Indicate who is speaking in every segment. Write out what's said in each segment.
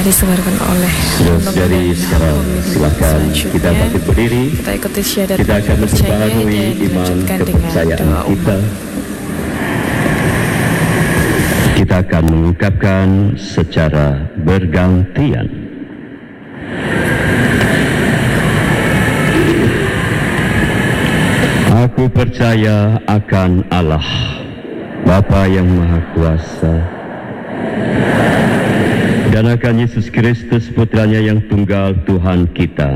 Speaker 1: disebarkan oleh
Speaker 2: Saudari sekarang silakan kita bangkit berdiri.
Speaker 1: Kita ikuti syahadat
Speaker 2: Kita akan memperbaharui
Speaker 1: dan
Speaker 2: iman
Speaker 1: dilanjutkan dengan
Speaker 2: kepercayaan
Speaker 1: doa
Speaker 2: kita.
Speaker 1: umat.
Speaker 2: Kita akan mengungkapkan secara bergantian. Aku percaya akan Allah, Bapa yang Maha Kuasa, dan akan Yesus Kristus Putranya yang tunggal Tuhan kita,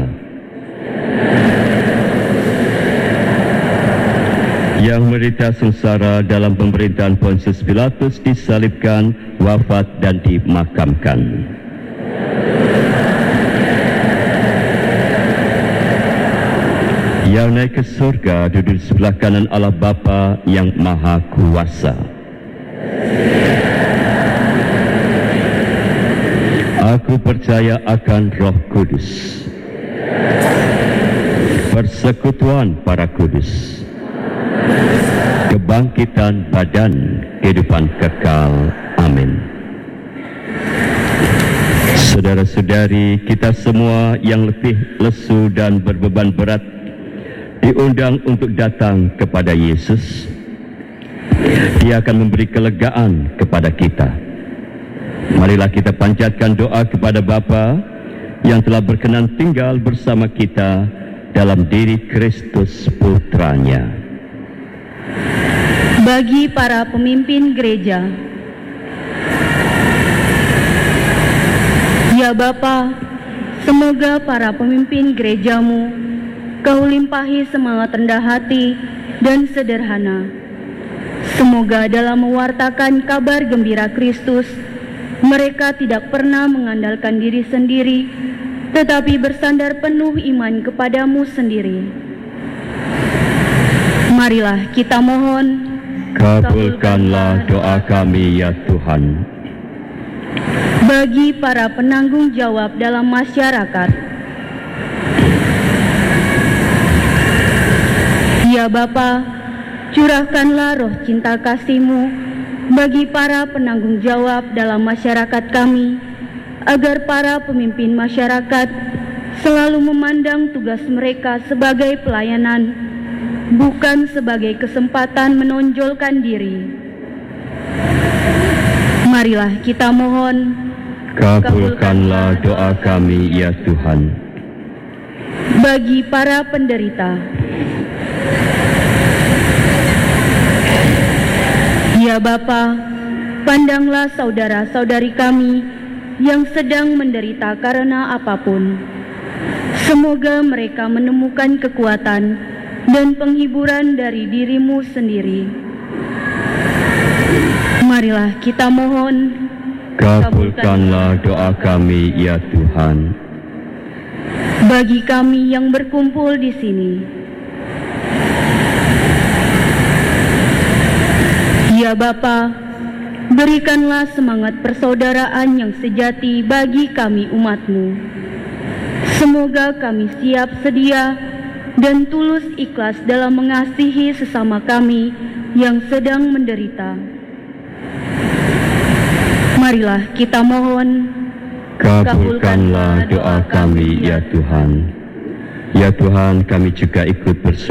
Speaker 2: yang menderita sengsara dalam pemerintahan Pontius Pilatus, disalibkan, wafat dan dimakamkan. Yang naik ke surga, duduk di sebelah kanan Allah Bapa yang Maha Kuasa. Aku percaya akan Roh Kudus, persekutuan para kudus, kebangkitan badan, kehidupan kekal. Amin. Saudara-saudari, kita semua yang letih, lesu dan berbeban berat diundang untuk datang kepada Yesus. Dia akan memberi kelegaan kepada kita. Marilah kita panjatkan doa kepada Bapa yang telah berkenan tinggal bersama kita dalam diri Kristus Putranya.
Speaker 3: Bagi para pemimpin gereja, ya Bapa, semoga para pemimpin gerejamu Kau limpahi semangat rendah hati dan sederhana. Semoga dalam mewartakan kabar gembira Kristus, mereka tidak pernah mengandalkan diri sendiri, tetapi bersandar penuh iman kepadamu sendiri. Marilah kita mohon,
Speaker 2: kabulkanlah doa kami ya Tuhan.
Speaker 3: Bagi para penanggung jawab dalam masyarakat, ya Bapa, curahkanlah roh cinta kasih-Mu bagi para penanggung jawab dalam masyarakat kami, agar para pemimpin masyarakat selalu memandang tugas mereka sebagai pelayanan, bukan sebagai kesempatan menonjolkan diri. Marilah kita mohon,
Speaker 2: kabulkanlah doa kami ya Tuhan.
Speaker 3: Bagi para penderita, ya Bapa, pandanglah saudara-saudari kami yang sedang menderita karena apapun. Semoga mereka menemukan kekuatan dan penghiburan dari diri-Mu sendiri. Marilah kita mohon,
Speaker 2: kabulkanlah doa kami ya Tuhan.
Speaker 3: Bagi kami yang berkumpul di sini, ya Bapa, berikanlah semangat persaudaraan yang sejati bagi kami umat-Mu. Semoga kami siap sedia dan tulus ikhlas dalam mengasihi sesama kami yang sedang menderita. Marilah kita mohon,
Speaker 2: kabulkanlah doa kami ya Tuhan. Ya Tuhan, kami juga ikut bersyukur